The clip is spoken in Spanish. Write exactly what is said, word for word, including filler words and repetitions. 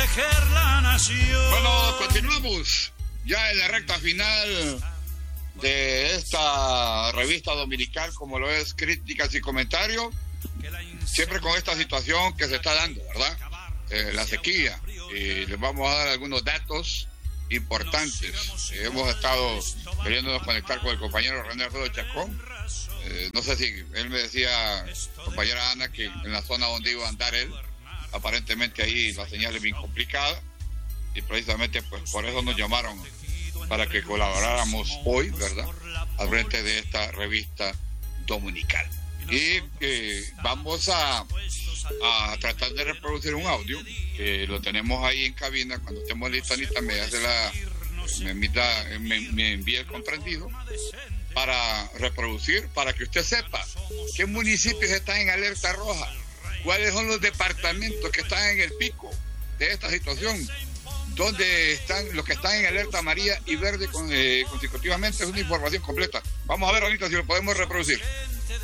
proteger la nación. Bueno, continuamos ya en la recta final de esta revista dominical, como lo es Críticas y Comentarios, siempre con esta situación que se está dando, ¿verdad? Eh, la sequía, y les vamos a dar algunos datos importantes. Eh, hemos estado queriéndonos conectar con el compañero René Alfredo Chacón. Eh, no sé si él me decía, compañera Ana, que en la zona donde iba a andar él, aparentemente ahí la señal es bien complicada, y precisamente pues por eso nos llamaron para que colaboráramos hoy, ¿verdad?, al frente de esta revista dominical. Y eh, vamos a, a tratar de reproducir un audio que lo tenemos ahí en cabina. Cuando estemos listos, Anita me hace la me, emita, me, me envía el comprendido para reproducir, para que usted sepa qué municipios están en alerta roja, cuáles son los departamentos que están en el pico de esta situación, dónde están los que están en alerta amarilla y verde con, eh, consecutivamente. Es una información completa. Vamos a ver ahorita si lo podemos reproducir.